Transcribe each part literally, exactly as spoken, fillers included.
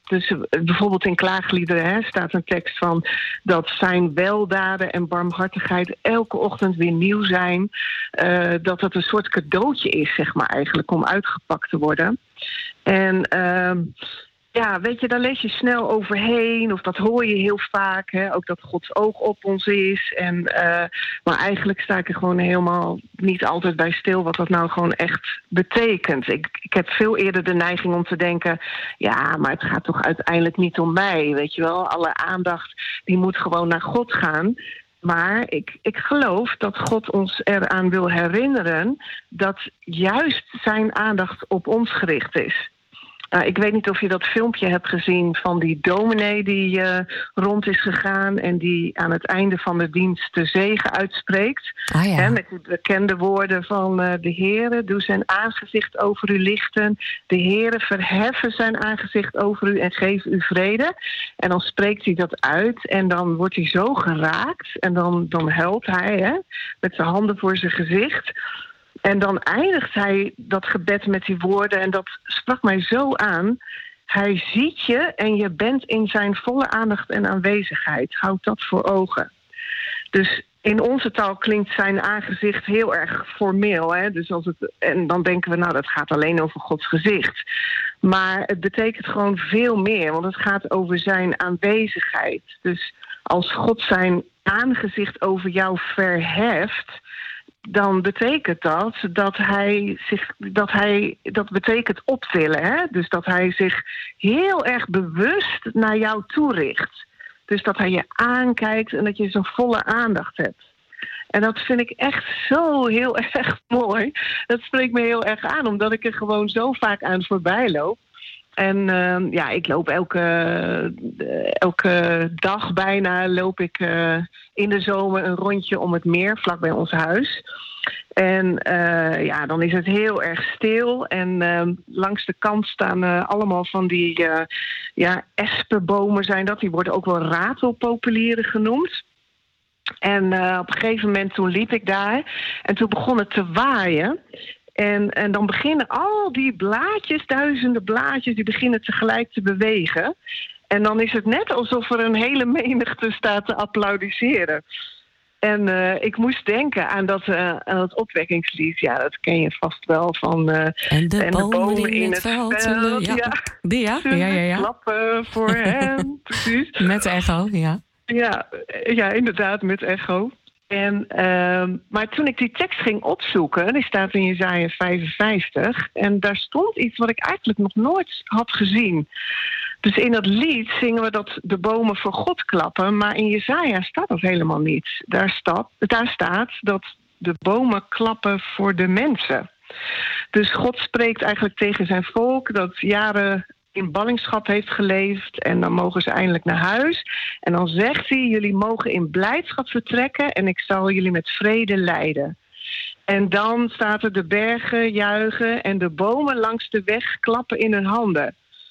Dus uh, bijvoorbeeld in Klaagliederen hè, staat een tekst van dat zijn weldaden en barmhartigheid elke ochtend weer nieuw zijn. Uh, dat het een soort cadeautje is, zeg maar, eigenlijk, om uitgepakt te worden. En uh, ja, weet je, daar lees je snel overheen, of dat hoor je heel vaak, hè, ook dat Gods oog op ons is. En, uh, maar eigenlijk sta ik er gewoon helemaal niet altijd bij stil wat dat nou gewoon echt betekent. Ik, ik heb veel eerder de neiging om te denken, ja, maar het gaat toch uiteindelijk niet om mij, weet je wel. Alle aandacht, die moet gewoon naar God gaan. Maar ik, ik geloof dat God ons eraan wil herinneren dat juist zijn aandacht op ons gericht is. Uh, ik weet niet of je dat filmpje hebt gezien van die dominee die uh, rond is gegaan en die aan het einde van de dienst de zegen uitspreekt. Ah, ja. Hè, met de bekende woorden van uh, de Heere, doe zijn aangezicht over u lichten. De Heere verheffen zijn aangezicht over u en geef u vrede. En dan spreekt hij dat uit en dan wordt hij zo geraakt en dan, dan huilt hij hè, met zijn handen voor zijn gezicht. En dan eindigt hij dat gebed met die woorden en dat sprak mij zo aan. Hij ziet je en je bent in zijn volle aandacht en aanwezigheid. Houd dat voor ogen. Dus in onze taal klinkt zijn aangezicht heel erg formeel. Hè? Dus als het, en dan denken we, nou, dat gaat alleen over Gods gezicht. Maar het betekent gewoon veel meer, want het gaat over zijn aanwezigheid. Dus als God zijn aangezicht over jou verheft, dan betekent dat dat hij zich, dat hij, dat betekent optillen, hè? Dus dat hij zich heel erg bewust naar jou toericht. Dus dat hij je aankijkt en dat je zijn volle aandacht hebt. En dat vind ik echt zo heel erg mooi. Dat spreekt me heel erg aan, omdat ik er gewoon zo vaak aan voorbij loop. En uh, ja, ik loop elke, uh, elke dag bijna loop ik uh, in de zomer een rondje om het meer, vlak bij ons huis. En uh, ja, dan is het heel erg stil. En uh, langs de kant staan uh, allemaal van die uh, ja, espenbomen zijn dat. Die worden ook wel ratelpopulieren genoemd. En uh, op een gegeven moment toen liep ik daar. En toen begon het te waaien. En, en dan beginnen al die blaadjes, duizenden blaadjes, die beginnen tegelijk te bewegen. En dan is het net alsof er een hele menigte staat te applaudisseren. En uh, ik moest denken aan dat, uh, aan het opwekkingslied. Ja, dat ken je vast wel van... Uh, en de, en bomen, de bomen in, in het veld. veld ja. Ja. Die, ja? Ja, ja, ja. Klappen voor hem, precies. Met echo, ja. Ja, ja, inderdaad, met echo. En, uh, maar toen ik die tekst ging opzoeken, die staat in Jesaja vijfenvijftig... en daar stond iets wat ik eigenlijk nog nooit had gezien. Dus in dat lied zingen we dat de bomen voor God klappen, maar in Jesaja staat dat helemaal niet. Daar staat, daar staat dat de bomen klappen voor de mensen. Dus God spreekt eigenlijk tegen zijn volk dat jaren in ballingschap heeft geleefd en dan mogen ze eindelijk naar huis. En dan zegt hij, jullie mogen in blijdschap vertrekken en ik zal jullie met vrede leiden. En dan staat er de bergen juichen en de bomen langs de weg klappen in hun handen.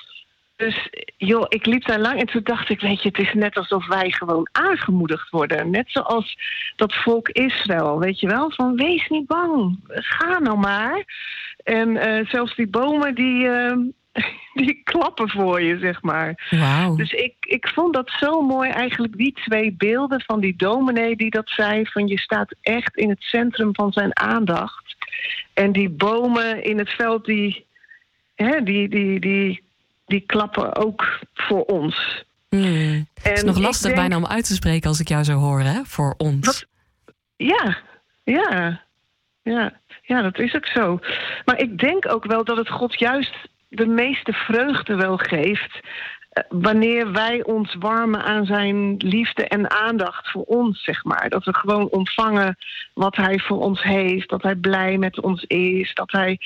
Dus joh, ik liep daar lang en toen dacht ik, weet je, het is net alsof wij gewoon aangemoedigd worden. Net zoals dat volk Israël, weet je wel, van wees niet bang, ga nou maar. En uh, zelfs die bomen die, uh, die klappen voor je, zeg maar. Wow. Dus ik, ik vond dat zo mooi eigenlijk, die twee beelden van die dominee die dat zei, van je staat echt in het centrum van zijn aandacht. En die bomen in het veld, die, hè, die, die, die, die klappen ook voor ons. Hmm. Het is nog lastig denk, bijna om uit te spreken als ik jou zo hoor, hè? Voor ons. Dat, ja, ja, ja, ja, dat is ook zo. Maar ik denk ook wel dat het God juist de meeste vreugde wel geeft wanneer wij ons warmen aan zijn liefde en aandacht voor ons, zeg maar. Dat we gewoon ontvangen wat hij voor ons heeft, dat hij blij met ons is, dat hij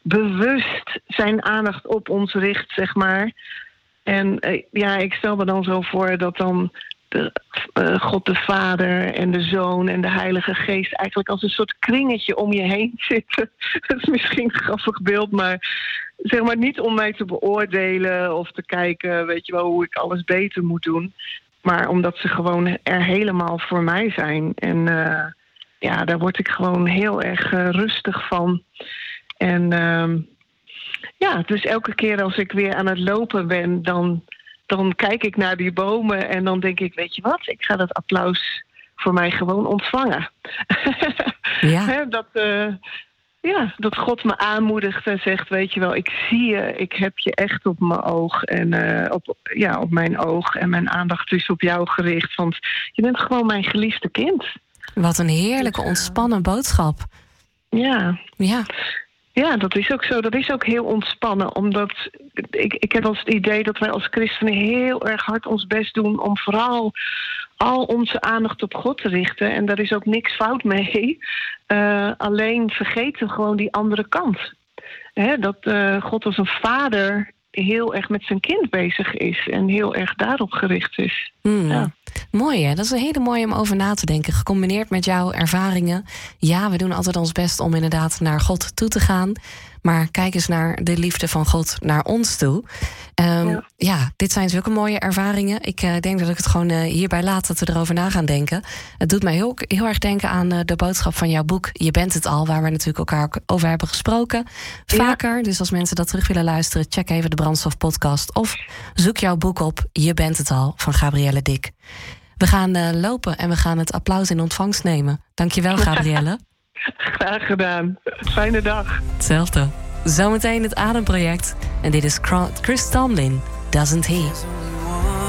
bewust zijn aandacht op ons richt, zeg maar. En uh, ja, ik stel me dan zo voor dat dan de, uh, God de Vader en de Zoon en de Heilige Geest eigenlijk als een soort kringetje om je heen zitten. Dat is misschien een grappig beeld, maar zeg maar niet om mij te beoordelen of te kijken, weet je wel, hoe ik alles beter moet doen. Maar omdat ze gewoon er helemaal voor mij zijn. En uh, ja, daar word ik gewoon heel erg uh, rustig van. En uh, ja, dus elke keer als ik weer aan het lopen ben, dan dan kijk ik naar die bomen en dan denk ik, weet je wat, ik ga dat applaus voor mij gewoon ontvangen. Ja. He, dat, uh, ja, dat God me aanmoedigt en zegt, weet je wel, ik zie je, ik heb je echt op mijn oog en uh, op, ja, op mijn oog en mijn aandacht is op jou gericht, want je bent gewoon mijn geliefde kind. Wat een heerlijke, ontspannen boodschap. Ja. Ja. Ja, dat is ook zo. Dat is ook heel ontspannen. Omdat ik, ik heb als het idee dat wij als christenen heel erg hard ons best doen om vooral al onze aandacht op God te richten. En daar is ook niks fout mee. Uh, alleen vergeten we gewoon die andere kant. Hè, dat uh, God als een vader heel erg met zijn kind bezig is en heel erg daarop gericht is. Mm. Ja. Mooi, hè? Dat is een hele mooie om over na te denken. Gecombineerd met jouw ervaringen. Ja, we doen altijd ons best om inderdaad naar God toe te gaan. Maar kijk eens naar de liefde van God naar ons toe. Um, ja. ja, dit zijn zulke mooie ervaringen. Ik uh, denk dat ik het gewoon uh, hierbij laat, dat we erover na gaan denken. Het doet mij heel, heel erg denken aan uh, de boodschap van jouw boek Je bent het al, waar we natuurlijk elkaar over hebben gesproken. Vaker, ja. Dus als mensen dat terug willen luisteren, check even de Brandstof podcast. Of zoek jouw boek op Je bent het al, van Gabrielle Dik. We gaan uh, lopen en we gaan het applaus in ontvangst nemen. Dankjewel, Gabrielle. Graag gedaan. Fijne dag. Hetzelfde. Zometeen het Ademproject. En dit is Chris Tomlin, Doesn't He?